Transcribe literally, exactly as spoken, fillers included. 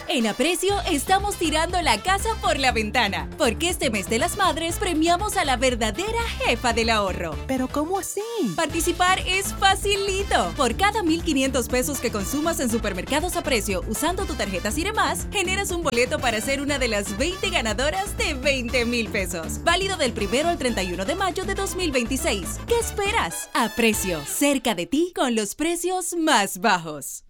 En Aprecio estamos tirando la casa por la ventana, porque este mes de las madres premiamos a la verdadera jefa del ahorro. ¿Pero cómo así? Participar es facilito. Por cada mil quinientos pesos que consumas en Supermercados Aprecio usando tu tarjeta Ciremás, generas un boleto para ser una de las veinte ganadoras de veinte mil pesos. Válido del primero al treinta y uno de mayo de dos mil veintiséis. ¿Qué esperas? Aprecio, cerca de ti con los precios más bajos.